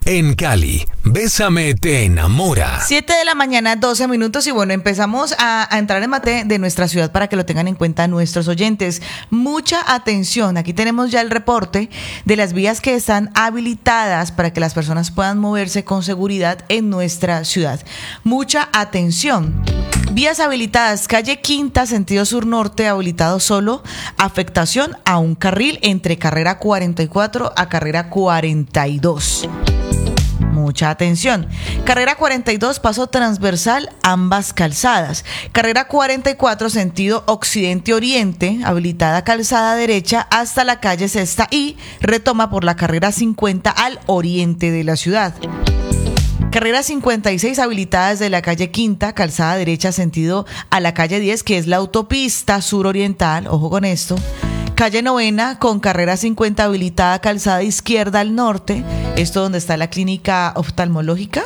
En Cali, Bésame te enamora. 7 de la mañana, 12 minutos y bueno, empezamos a entrar en materia de nuestra ciudad para que lo tengan en cuenta nuestros oyentes. Mucha atención, aquí tenemos ya el reporte de las vías que están habilitadas para que las personas puedan moverse con seguridad en nuestra ciudad. Mucha atención. Vías habilitadas, calle Quinta, sentido sur-norte, habilitado solo, afectación a un carril entre carrera 44 a carrera 42. Mucha atención. Carrera 42, paso transversal, ambas calzadas. Carrera 44, sentido occidente-oriente, habilitada calzada derecha hasta la calle Sexta y retoma por la carrera 50 al oriente de la ciudad. Carrera 56, habilitada desde la calle Quinta, calzada derecha, sentido a la calle 10, que es la autopista suroriental, ojo con esto. Calle Novena con carrera 50 habilitada calzada izquierda al norte, esto donde está la clínica oftalmológica.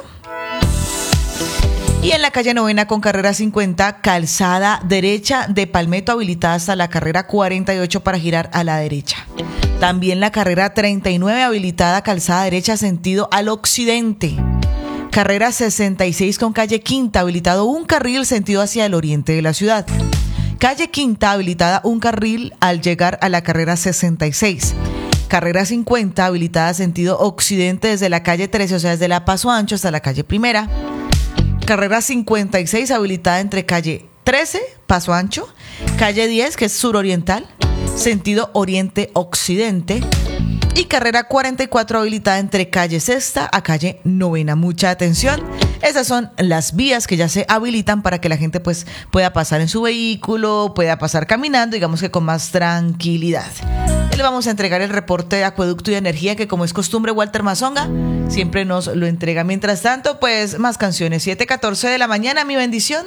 Y en la calle Novena con carrera 50 calzada derecha de Palmetto habilitada hasta la carrera 48 para girar a la derecha. También la carrera 39 habilitada calzada derecha sentido al occidente. Carrera 66 con calle Quinta habilitado un carril sentido hacia el oriente de la ciudad. Calle Quinta habilitada un carril al llegar a la carrera 66. Carrera 50 habilitada sentido occidente desde la calle 13, o sea, desde la Paso Ancho hasta la calle Primera. Carrera 56 habilitada entre calle 13, Paso Ancho, calle 10, que es suroriental, sentido oriente-occidente. Y carrera 44 habilitada entre calle Sexta a calle Novena. Mucha atención. Esas son las vías que ya se habilitan para que la gente pues pueda pasar en su vehículo, pueda pasar caminando, digamos que con más tranquilidad. Le vamos a entregar el reporte de acueducto y energía que, como es costumbre, Walter Mazonga siempre nos lo entrega. Mientras tanto, pues más canciones. 7:14 de la mañana, mi bendición.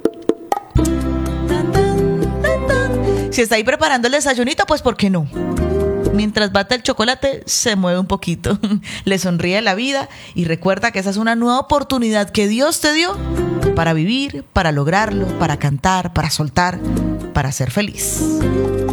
Si está ahí preparando el desayunito, pues ¿por qué no? Mientras bata el chocolate, se mueve un poquito. Le sonríe la vida y recuerda que esa es una nueva oportunidad que Dios te dio para vivir, para lograrlo, para cantar, para soltar, para ser feliz.